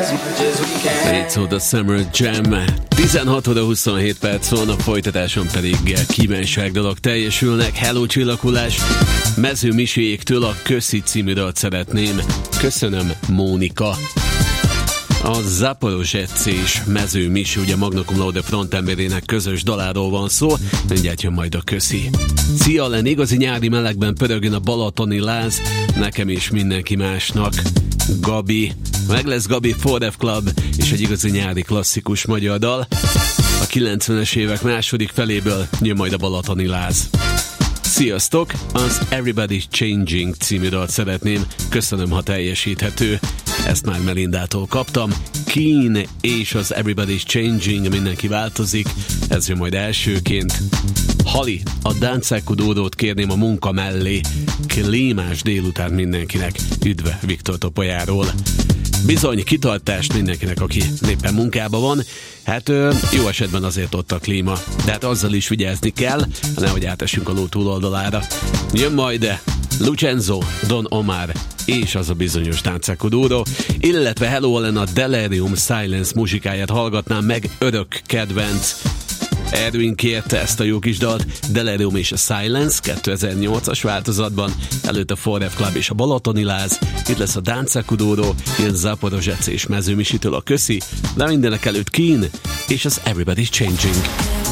It's the Summer Jam. 16 óra 27 perc van, a folytatáson pedig kívánság dolog teljesülnek. Hello csillakulás! Mező Miséjéktől a Köszi című dalt szeretném. Köszönöm, Mónika. A Zaporozsec és Mező Misi, ugye Magna Cum Laude frontemberének közös daláról van szó, mindjárt jön majd a Köszi. Szia, Len, igazi nyári melegben pörögjön a balatoni láz, nekem és mindenki másnak. Gabi, meg lesz Gabi, Forever Club, és egy igazi nyári klasszikus magyar dal. A 90-es évek második feléből jön majd a balatoni láz. Sziasztok! Az Everybody's Changing című dalt szeretném, köszönöm, ha teljesíthető. Ezt már Melindától kaptam. Keen és az Everybody's Changing, mindenki változik, ez jön majd elsőként. Hali, a Dáncákudódót kérném a munka mellé. Klímás délután mindenkinek, üdv Viktor Topolyáról. Bizony, kitartást mindenkinek, aki éppen munkában van. Hát jó esetben azért ott a klíma, de hát azzal is vigyázni kell, nehogy átesünk a ló túloldalára. Jön majd Lucenzo, Don Omar és az a bizonyos Dáncákudódó, illetve Hello Len, a Delirium Silence muzsikáját hallgatnám meg, örök kedvenc. Erwin kérte ezt a jó kis dalt, Delirium és a Silence 2008-as változatban, előtt a Forever Club és a balatoni láz, itt lesz a Dáncákudódó, ilyen Zaporozsec és Mező Misitől a Köszi, de mindenek előtt Keen és az Everybody's Changing.